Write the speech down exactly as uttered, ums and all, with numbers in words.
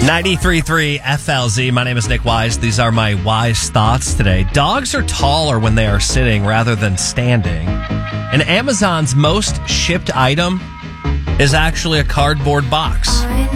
ninety-three point three F L Z. My name is Nick Wise. These are my wise thoughts today. Dogs are taller when they are sitting rather than standing. And Amazon's most shipped item is actually a cardboard box.